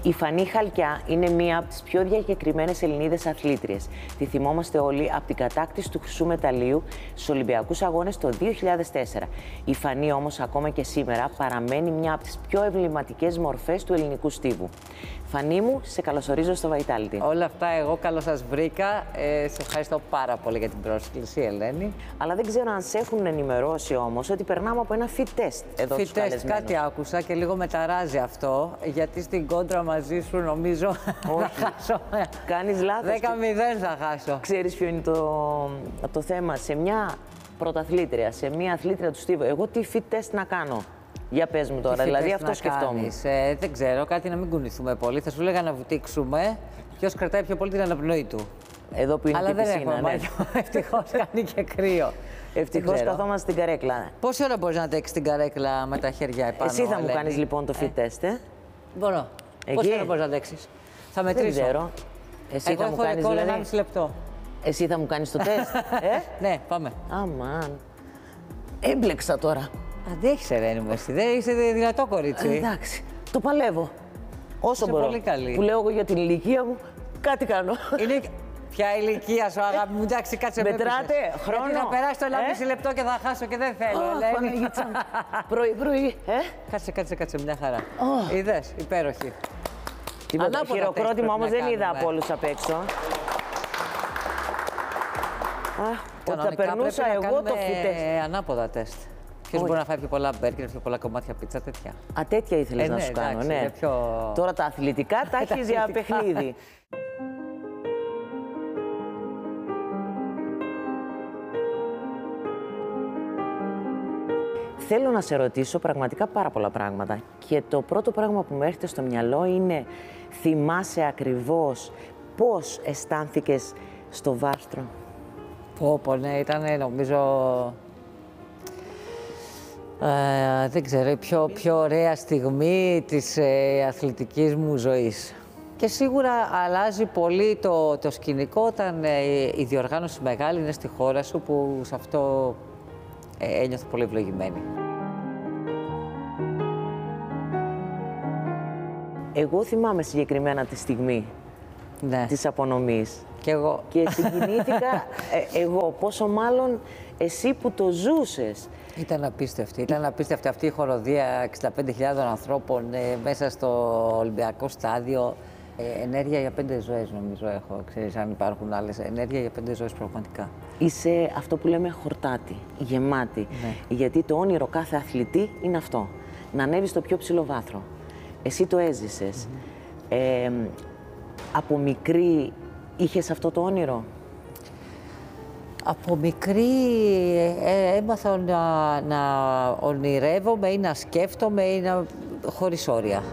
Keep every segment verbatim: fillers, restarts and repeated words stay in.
Η Φανή Χαλκιά είναι μία από τις πιο διακεκριμένες Ελληνίδες αθλήτριες. Τη θυμόμαστε όλοι από την κατάκτηση του χρυσού μεταλλίου στους Ολυμπιακούς Αγώνες το δύο χιλιάδες τέσσερα. Η Φανή όμως ακόμα και σήμερα παραμένει μια από τις πιο εμβληματικές μορφές του ελληνικού στίβου. Φανή μου, σε καλωσορίζω στο Vitality. Όλα αυτά εγώ καλώς σας βρήκα. Ε, σε ευχαριστώ πάρα πολύ για την πρόσκληση, Ελένη. Αλλά δεν ξέρω αν σε έχουν ενημερώσει όμως ότι περνάμε από ένα fit test εδώ στους καλεσμένους. Fit test, κάτι άκουσα και λίγο με ταράζει αυτό, γιατί στην κόντρα μαζί σου νομίζω όχι. θα χάσω. Κάνεις λάθος. δέκα μηδέν θα χάσω. Ξέρεις ποιο είναι το, το θέμα? Σε μια πρωταθλήτρια, σε μια αθλήτρια του στίβου, εγώ τι fit test να κάνω? Για πες μου τώρα, δηλαδή αυτό σκεφτόμουν. Ε, δεν ξέρω, κάτι να μην κουνηθούμε πολύ. Θα σου λέγα να βουτήξουμε. Ποιος κρατάει πιο πολύ την αναπνοή του. Εδώ που είναι αλλά και δεν πισίνα, έχουμε, ναι. Ευτυχώς κάνει και κρύο. Ευτυχώς καθόμαστε στην καρέκλα. Πόση ώρα μπορείς να αντέξεις την καρέκλα με τα χέρια επάνω? Εσύ θα μου Ελένη. κάνεις λοιπόν το fit test, ε? Μπορώ. Εκεί? Πόση ώρα μπορείς να αντέξεις? Θα μετρήσω. Δεν ξέρω. Εσύ Εγώ θα μου έχω κάνεις ρεκόρ δηλαδή... ενάμιση λεπτό. Εσύ θα μου κάνεις το τεστ, ε? Ναι, πάμε. Αμάν. Έμπλεξα τώρα. Αντέχεις, Ελένη μου, εσύ. Δεν είσαι δυνατό κορίτσι. Ε, εντάξει. Το παλεύω. Όσο είσαι μπορώ. Πολύ καλή. Που λέω εγώ για την ηλικία μου, κάτι κάνω. Είναι... Ποια ηλικία σου, αγάπη μου, εντάξει, κάτσε με. Μετράτε χρόνο. Γιατί θα περάσει το ενάμιση ε? λεπτό και θα χάσω και δεν θέλω, oh, Ελένη. Πρωί-πρωί, ε? Κάτσε, κάτσε, κάτσε, μια χαρά. Oh. Είδες, υπέροχη. Τίποτα, χειροκρότημα όμως δεν είδα από όλους απ' έξω. Ότι θα περνούσα εγώ το fit test. Ανάποδα τεστ. Ποιος μπορεί να φάει πιο πολλά μπέργκερ, πιο πολλά κομμάτια πίτσα, τέτοια. Α, τέτοια ήθελες ε, να ναι, σου κάνω, εντάξει, ναι. Πιο... Τώρα τα αθλητικά τα έχεις για παιχνίδι. Θέλω να σε ρωτήσω πραγματικά πάρα πολλά πράγματα. Και το πρώτο πράγμα που μου έρχεται στο μυαλό είναι, θυμάσαι ακριβώς πώς αισθάνθηκες στο βάστρο? Πω, πω, ναι, ήταν νομίζω... Ε, δεν ξέρω, η πιο, πιο ωραία στιγμή της ε, αθλητικής μου ζωής. Και σίγουρα αλλάζει πολύ το, το σκηνικό όταν ε, η διοργάνωση μεγάλη είναι στη χώρα σου, που σε αυτό ε, ένιωθω πολύ ευλογημένη. Εγώ θυμάμαι συγκεκριμένα τη στιγμή ναι. της απονομής. Και εγώ. Και συγκινήθηκα ε, εγώ, πόσο μάλλον εσύ που το ζούσες. Ήταν απίστευτη. Ήταν απίστευτη αυτή η χοροδία εξήντα πέντε χιλιάδων ανθρώπων ε, μέσα στο Ολυμπιακό στάδιο. Ε, ενέργεια για πέντε ζωές νομίζω έχω. Ξέρεις αν υπάρχουν άλλες. Ενέργεια για πέντε ζωές πραγματικά. Είσαι αυτό που λέμε χορτάτη, γεμάτη. Ναι. Γιατί το όνειρο κάθε αθλητή είναι αυτό. Να ανέβει στο πιο ψηλό βάθρο. Εσύ το έζησες. Mm-hmm. ε, από μικρή είχες αυτό το όνειρο? Από μικρή ε, έμαθα να, να ονειρεύομαι ή να σκέφτομαι ή να... χωρίς όρια.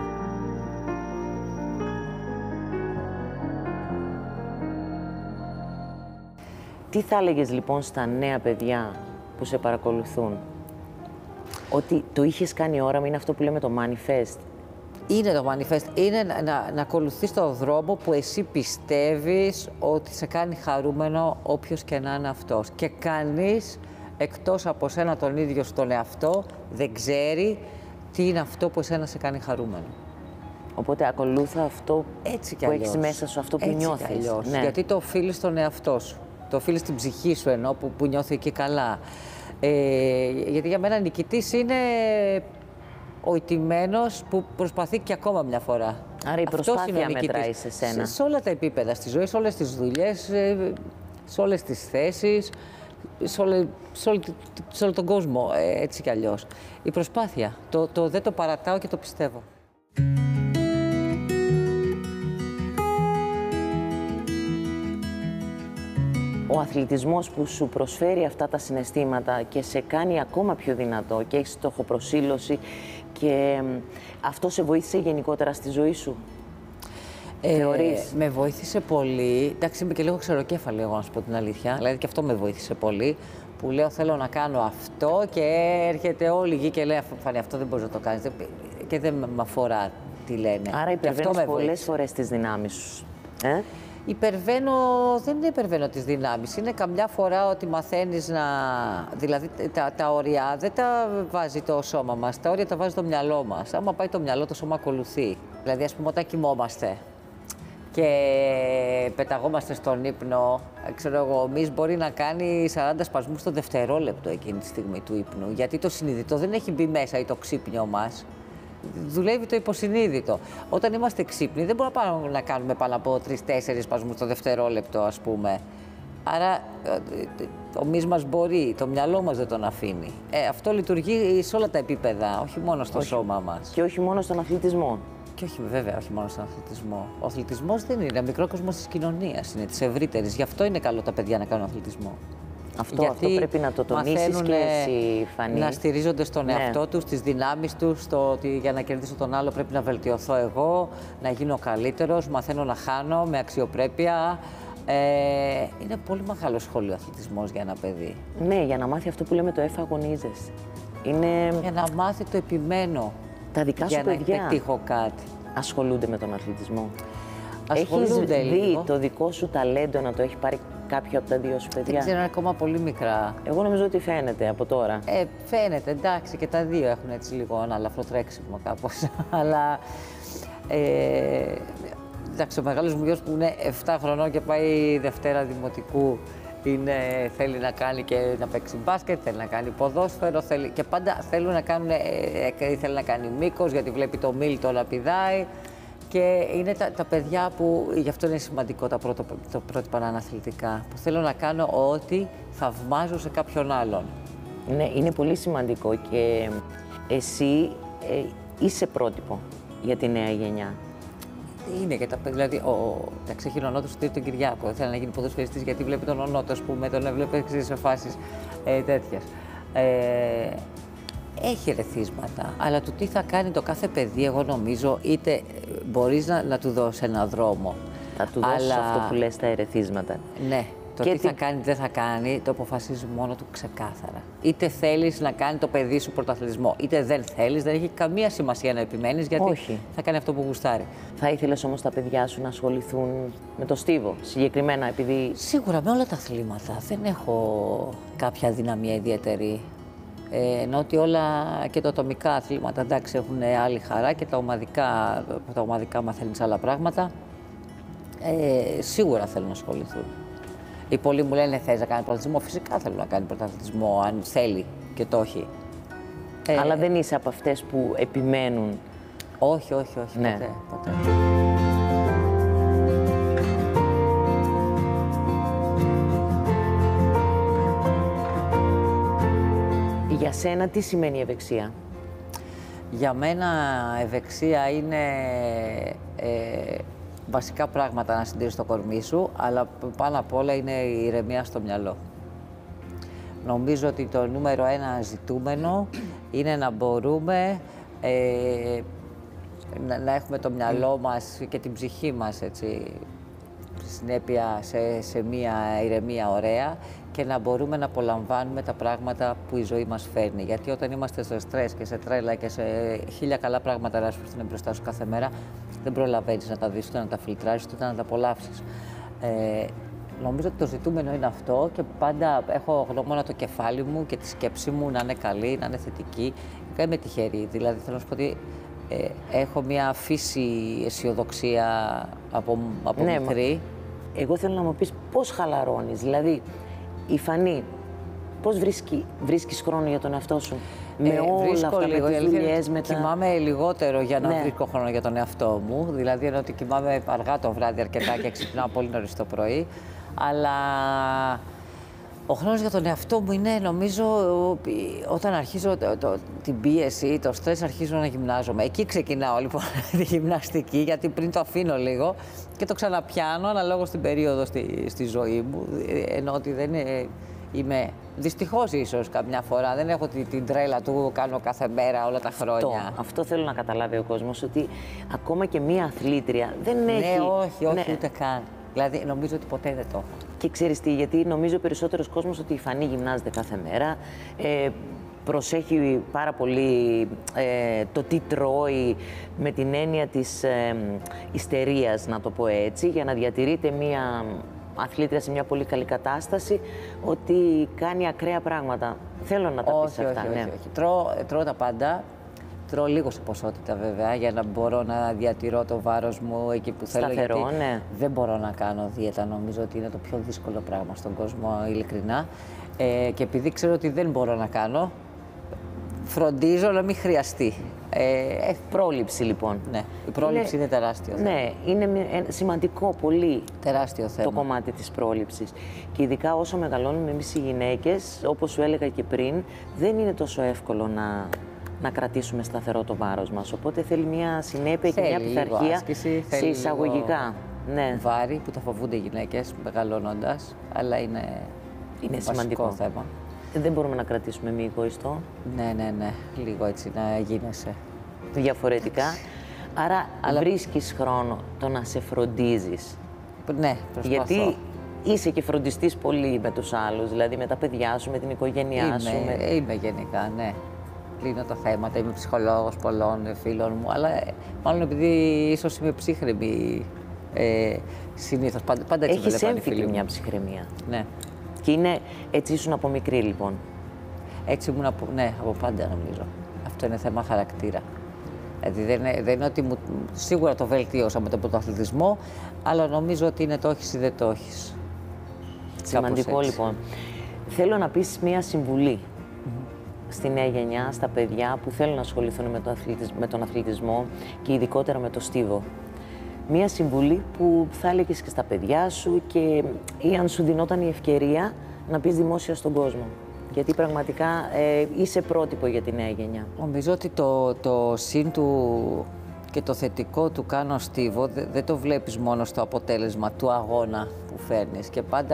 Τι θα έλεγες λοιπόν στα νέα παιδιά που σε παρακολουθούν? Ότι το είχες κάνει όραμα, είναι αυτό που λέμε το manifest? Είναι το manifest, είναι να, να, να ακολουθείς τον δρόμο που εσύ πιστεύεις ότι σε κάνει χαρούμενο όποιος και να είναι αυτός. Και κανείς εκτός από σένα τον ίδιο στον εαυτό δεν ξέρει τι είναι αυτό που εσένα σε κάνει χαρούμενο. Οπότε ακολούθα αυτό έτσι που έχεις μέσα σου, αυτό που έτσι νιώθεις. Ναι. Γιατί το οφείλεις στον εαυτό σου, το οφείλεις στην ψυχή σου ενώ που, που νιώθει εκεί καλά. Ε, γιατί για μένα νικητής είναι ο ηττημένος που προσπαθεί και ακόμα μια φορά. Άρα η προσπάθεια μετράει σε σένα. Σε, σε όλα τα επίπεδα στη ζωή, σε όλες τις δουλειές, σε όλες τις θέσεις, σε, όλε, σε, όλη, σε όλο τον κόσμο, έτσι κι αλλιώς. Η προσπάθεια. Το, το, δεν το παρατάω και το πιστεύω. Ο αθλητισμός που σου προσφέρει αυτά τα συναισθήματα και σε κάνει ακόμα πιο δυνατό και έχεις στοχοπροσήλωση και αυτό σε βοήθησε γενικότερα στη ζωή σου? Ε, Θεωρείς? Με βοήθησε πολύ. Εντάξει, είμαι και λίγο ξεροκέφαλη εγώ, να σου πω την αλήθεια. Δηλαδή και αυτό με βοήθησε πολύ. Που λέω θέλω να κάνω αυτό και έρχεται όλη η γη και λέει Φανή, αυτό δεν μπορείς να το κάνεις. Και δεν με αφορά τι λένε. Άρα υπερβαίνεις πολλές φορές τις δυνάμεις σου. Ε? Υπερβαίνω, δεν υπερβαίνω τις δυνάμεις. Είναι καμιά φορά ότι μαθαίνεις να... Δηλαδή τα, τα όρια δεν τα βάζει το σώμα μας, τα όρια τα βάζει το μυαλό μας. Άμα πάει το μυαλό, το σώμα ακολουθεί. Δηλαδή, ας πούμε, όταν κοιμόμαστε και πεταγόμαστε στον ύπνο, ξέρω εγώ, ο μυς μπορεί να κάνει σαράντα σπασμούς το δευτερόλεπτο εκείνη τη στιγμή του ύπνου. Γιατί το συνειδητό δεν έχει μπει μέσα ή το ξύπνιο μας. Δουλεύει το υποσυνείδητο. Όταν είμαστε ξύπνοι, δεν μπορούμε να κάνουμε πάνω από τρεις-τέσσερις σπασμούς το δευτερόλεπτο, ας πούμε. Άρα, ο μυς μας μπορεί, το μυαλό μας δεν τον αφήνει. Ε, αυτό λειτουργεί σε όλα τα επίπεδα, όχι μόνο στο όχι. σώμα μας. Και όχι μόνο στον αθλητισμό. Και όχι, βέβαια, όχι μόνο στον αθλητισμό. Ο αθλητισμός δεν είναι, μικρό κόσμος της κοινωνίας, είναι της ευρύτερης. Γι' αυτό είναι καλό τα παιδιά να κάνουν αθλητισμό. Αυτό, αυτό πρέπει να το τονίσεις και εσύ, Φανή. Να στηρίζονται στον ναι. εαυτό τους, στις δυνάμεις τους, στο ότι για να κερδίσω τον άλλο πρέπει να βελτιωθώ εγώ, να γίνω καλύτερος, μαθαίνω να χάνω με αξιοπρέπεια. Ε, είναι πολύ μεγάλο σχόλιο ο αθλητισμός για ένα παιδί. Ναι, για να μάθει αυτό που λέμε το εφαγωνίζεσαι. Είναι... Για να μάθει το επιμένω. Τα δικά σου για παιδιά να πετύχω κάτι. Ασχολούνται με τον αθλητισμό. Ασχολούνται Έχεις λίγο. δει το δικό σου ταλέντο να το έχει πάρει κάποιο από τα δύο σου παιδιά? Δεν ξέρω, είναι ακόμα πολύ μικρά. Εγώ νομίζω ότι φαίνεται από τώρα. Ε, φαίνεται, εντάξει, και τα δύο έχουν έτσι λίγο ένα ελαφρό τρέξιμο κάπως. Αλλά, ε, εντάξει, ο μεγάλος μου γιος που είναι επτά χρονών και πάει Δευτέρα Δημοτικού, είναι, θέλει να κάνει και να παίξει μπάσκετ, θέλει να κάνει ποδόσφαιρο, θέλει, και πάντα θέλουν να κάνουν, ε, θέλει να κάνει μήκος γιατί βλέπει το Μίλτο να πηδάει. Και είναι τα, τα παιδιά που, γι' αυτό είναι σημαντικό τα πρώτα, το πρότυπα να είναι αθλητικά, που θέλω να κάνω ό,τι θαυμάζω σε κάποιον άλλον. Ναι, είναι πολύ σημαντικό και εσύ ε, είσαι πρότυπο για τη νέα γενιά. Είναι και τα παιδιά, δηλαδή, ο, τα ξέχει ο Νονότος του τον Κυριάκο, θέλει να γίνει ποδοσφαιριστής γιατί βλέπει τον Νονότο, ας πούμε, τον έβλεπε σε φάσεις ε, τέτοιες. Ε, Έχει ερεθίσματα, αλλά το τι θα κάνει το κάθε παιδί, εγώ νομίζω, είτε μπορείς να, να του δώσεις ένα δρόμο. Θα του δώσεις αλλά... αυτό που λες, τα ερεθίσματα. Ναι, το και τι τι θα κάνει, δεν θα κάνει, το αποφασίζει μόνο του ξεκάθαρα. Είτε θέλεις να κάνει το παιδί σου πρωταθλητισμό, είτε δεν θέλεις, δεν έχει καμία σημασία να επιμένεις, γιατί όχι. θα κάνει αυτό που γουστάρει. Θα ήθελες όμως τα παιδιά σου να ασχοληθούν με το στίβο, συγκεκριμένα, επειδή... Σίγουρα, με όλα τα αθλήματα. Δεν έχω κάποια δυναμία ιδιαίτερη. Ε, ενώ ότι όλα και τα ατομικά αθλήματα, εντάξει, έχουν άλλη χαρά και τα ομαδικά, τα ομαδικά μαθαίνεις άλλα πράγματα, ε, σίγουρα θέλουν να ασχοληθούν. Οι πολλοί μου λένε, θες να κάνει πρωταθλητισμό? Φυσικά θέλω να κάνει πρωταθλητισμό, αν θέλει και το έχει. Ε, Αλλά δεν είσαι από αυτές που επιμένουν? Όχι, όχι, όχι, ναι. ποτέ, ποτέ. Για σένα τι σημαίνει ευεξία? Για μένα ευεξία είναι ε, βασικά πράγματα να συντηρείς το κορμί σου, αλλά πάνω απ' όλα είναι η ηρεμία στο μυαλό. Νομίζω ότι το νούμερο ένα ζητούμενο είναι να μπορούμε ε, να, να έχουμε το μυαλό μας και την ψυχή μας, έτσι, συνέπεια σε, σε μια ηρεμία ωραία και να μπορούμε να απολαμβάνουμε τα πράγματα που η ζωή μας φέρνει. Γιατί όταν είμαστε στο στρες και σε τρέλα και σε χίλια καλά πράγματα να σου έρθουν μπροστά σου κάθε μέρα, δεν προλαβαίνεις να τα δεις, ούτε να τα φιλτράρεις, ούτε να τα απολαύσεις. Ε, νομίζω ότι το ζητούμενο είναι αυτό και πάντα έχω γνώμονα το κεφάλι μου και τη σκέψη μου να είναι καλή, να είναι θετική. Και είμαι τυχερή. Δηλαδή θέλω να σου πω ότι ε, έχω μια φύση αισιοδοξία από, από ναι, μικρή. Εγώ θέλω να μου πεις πώς χαλαρώνεις, δηλαδή η Φανή, πώς βρίσκει, βρίσκεις χρόνο για τον εαυτό σου, με ε, όλα αυτά, λίγο, με τις δουλειές, με τα... Κοιμάμαι λιγότερο για να ναι. βρίσκω χρόνο για τον εαυτό μου, δηλαδή ενώ ότι κοιμάμαι αργά το βράδυ αρκετά και ξυπνάω πολύ νωρίς το πρωί, αλλά ο χρόνος για τον εαυτό μου είναι, νομίζω, όταν αρχίζω το, το, την πίεση, το στρες, αρχίζω να γυμνάζομαι. Εκεί ξεκινάω λοιπόν τη γυμναστική, γιατί πριν το αφήνω λίγο και το ξαναπιάνω αναλόγως στην περίοδο στη, στη ζωή μου, ενώ ότι δεν είναι, είμαι, δυστυχώς ίσως καμιά φορά, δεν έχω την, την τρέλα του, κάνω κάθε μέρα όλα τα χρόνια. Αυτό, αυτό θέλω να καταλάβει ο κόσμος, ότι ακόμα και μία αθλήτρια δεν έχει... Ναι, όχι, όχι, ναι. ούτε καν. Δηλαδή, νομίζω ότι ποτέ δεν το έχω. Και ξέρεις τι, γιατί νομίζω περισσότερος κόσμος ότι η Φανή γυμνάζεται κάθε μέρα. Ε, προσέχει πάρα πολύ ε, το τι τρώει, με την έννοια της ε, ιστερίας, να το πω έτσι, για να διατηρείται μία αθλήτρια σε μια πολύ καλή κατάσταση, ότι κάνει ακραία πράγματα. Θέλω να τα όχι, πεις αυτά. όχι, ναι. όχι, όχι. Τρώω, τρώω τα πάντα. Τρώω λίγο σε ποσότητα βέβαια, για να μπορώ να διατηρώ το βάρος μου εκεί που θέλω. Σταθερό, γιατί ναι. δεν μπορώ να κάνω δίαιτα. Νομίζω ότι είναι το πιο δύσκολο πράγμα στον κόσμο, ειλικρινά. Ε, και επειδή ξέρω ότι δεν μπορώ να κάνω, φροντίζω να μην χρειαστεί. Ε, πρόληψη λοιπόν. Ναι, η πρόληψη είναι, είναι τεράστιο θέμα. Ναι, είναι σημαντικό πολύ τεράστιο θέμα. Το κομμάτι της πρόληψης. Και ειδικά όσο μεγαλώνουμε εμείς οι γυναίκες, όπως σου έλεγα και πριν, δεν είναι τόσο εύκολο να, να κρατήσουμε σταθερό το βάρος μας. Οπότε θέλει μια συνέπεια θέλει και μια πειθαρχία άσκηση, σε εισαγωγικά. Ναι. Βάρη που τα φοβούνται οι γυναίκες μεγαλώνοντας, αλλά είναι, είναι βασικό σημαντικό θέμα. Δεν μπορούμε να κρατήσουμε μη εγωιστό. Ναι, ναι, ναι. Λίγο έτσι να γίνεσαι. Διαφορετικά. Άρα αλλά... βρίσκεις χρόνο το να σε φροντίζεις. Ναι, προσπαθώ. Γιατί είσαι και φροντιστής πολύ με τους άλλους, δηλαδή με τα παιδιά σου, με την οικογένειά είμαι, σου. Με... Είμαι γενικά, ναι. Λύνω τα θέματα, είμαι ψυχολόγος πολλών φίλων μου, αλλά μάλλον επειδή ίσως είμαι ψύχρεμη ε, συνήθως. Πάντα, πάντα έτσι έχεις έμφυτη μια ψυχραιμία. Ναι. Και είναι έτσι ήσουν από μικρή λοιπόν. Έτσι ήμουν από, ναι, από πάντα νομίζω. Αυτό είναι θέμα χαρακτήρα. Δηλαδή δεν είναι, δεν είναι ότι μου, σίγουρα το βελτίωσα με τον πρωτοαθλητισμό, αλλά νομίζω ότι είναι το έχεις ή δεν το έχεις. Σημαντικό λοιπόν. Θέλω να πεις μία συμβουλή mm-hmm. στη νέα γενιά, στα παιδιά που θέλουν να ασχοληθούν με τον, με τον αθλητισμό και ειδικότερα με το στίβο. Μία συμβουλή που θα έλεγες και στα παιδιά σου και ή αν σου δινόταν η ευκαιρία να πεις δημόσια στον κόσμο. Γιατί πραγματικά ε, είσαι πρότυπο για τη νέα γενιά. Νομίζω ότι το, το συν του και το θετικό του κάνω στίβο δεν δε το βλέπεις μόνο στο αποτέλεσμα του αγώνα που φέρνεις. Και πάντα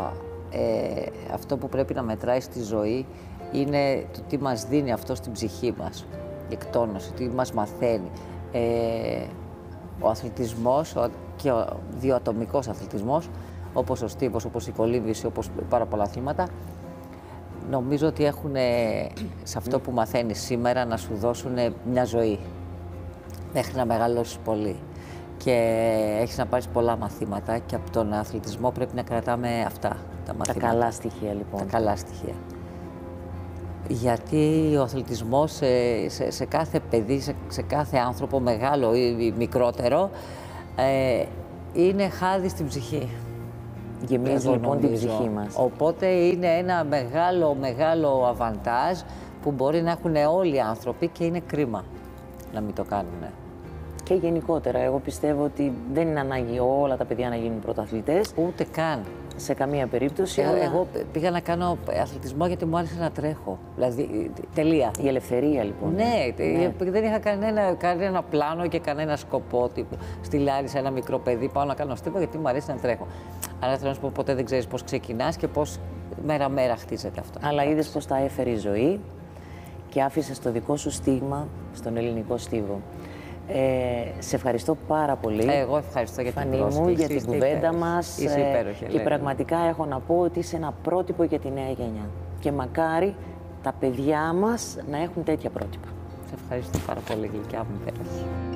ε, αυτό που πρέπει να μετράει στη ζωή είναι το τι μας δίνει αυτό στην ψυχή μας. Η εκτόνωση, τι μας μαθαίνει. Ε, ο αθλητισμός ο, και ο διοατομικός αθλητισμός, όπως ο στίβος, όπως η κολύμβηση, όπως πάρα πολλά αθλήματα, νομίζω ότι έχουν σε αυτό που μαθαίνεις σήμερα να σου δώσουν μια ζωή μέχρι να μεγαλώσεις πολύ. Και έχεις να πάρεις πολλά μαθήματα και από τον αθλητισμό πρέπει να κρατάμε αυτά τα μαθήματα. Τα καλά στοιχεία λοιπόν. Τα καλά στοιχεία. Γιατί ο αθλητισμός σε, σε, σε κάθε παιδί, σε, σε κάθε άνθρωπο, μεγάλο ή μικρότερο, ε, είναι χάδι στην ψυχή. Γεμίζει λοιπόν την ψυχή μας. Οπότε είναι ένα μεγάλο, μεγάλο αβαντάζ που μπορεί να έχουν όλοι οι άνθρωποι και είναι κρίμα να μην το κάνουν. Και γενικότερα, εγώ πιστεύω ότι δεν είναι ανάγκη όλα τα παιδιά να γίνουν πρωταθλητές. Ούτε καν. Σε καμία περίπτωση. Ε, αλλά... Εγώ πήγα να κάνω αθλητισμό γιατί μου άρεσε να τρέχω. Δηλαδή, τελεία. Η ελευθερία λοιπόν. Ναι, ναι. Δεν είχα κανένα, κανένα πλάνο και κανένα σκοπό. Τύπου, στη Λάρισα ένα μικρό παιδί, πάω να κάνω στίβο γιατί μου αρέσει να τρέχω. Αλλά θέλω να σου πω, ποτέ δεν ξέρεις πώς ξεκινάς και πώς μέρα-μέρα χτίζεται αυτό. Αλλά είδες πώς τα έφερε η ζωή και άφησες το δικό σου στίγμα στον ελληνικό στίβο. Ε, σε ευχαριστώ πάρα πολύ. Εγώ ευχαριστώ για την πρόσκληση. Φανή μου, για την κουβέντα μας. Είσαι υπέροχη, και πραγματικά έχω να πω ότι είσαι ένα πρότυπο για τη νέα γενιά. Και μακάρι τα παιδιά μας να έχουν τέτοια πρότυπα. Σε ευχαριστώ πάρα πολύ, γλυκιά μου, υπέροχη.